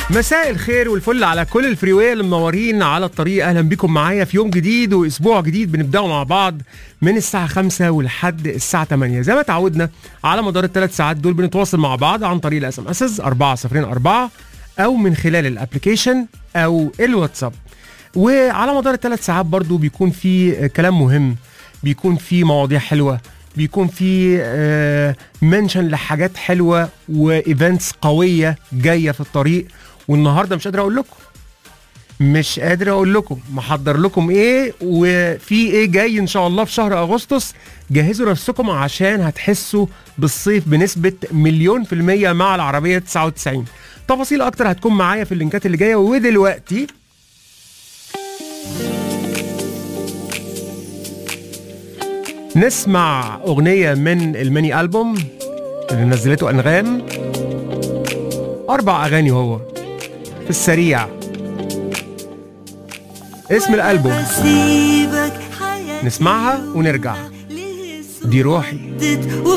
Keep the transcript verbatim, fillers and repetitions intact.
مساء الخير والفل على كل الفريوية اللي منورين على الطريق. اهلا بكم معايا في يوم جديد واسبوع جديد بنبداه مع بعض من الساعة خمسة ولحد الساعة تمانية. زي ما تعودنا على مدار الثلاث ساعات دول بنتواصل مع بعض عن طريق الاس ام اس أربعة صفر أربعة او من خلال الابليكيشن او الواتساب. وعلى مدار الثلاث ساعات برضو بيكون في كلام مهم، بيكون في مواضيع حلوة، بيكون في آه منشن لحاجات حلوة وايفنتس قوية جاية في الطريق. والنهاردة مش قادر اقول لكم مش قادر اقول لكم محضر لكم ايه وفي ايه جاي ان شاء الله في شهر اغسطس. جهزوا نفسكم عشان هتحسوا بالصيف بنسبة مليون في المية مع العربية تسعة وتسعين. تفاصيل اكتر هتكون معايا في اللينكات اللي جاية. ودلوقتي نسمع اغنية من الميني ألبوم اللي نزلته أنغام. اربع اغاني هو في السريع. اسم الألبوم نسمعها ونرجع. دي روحي.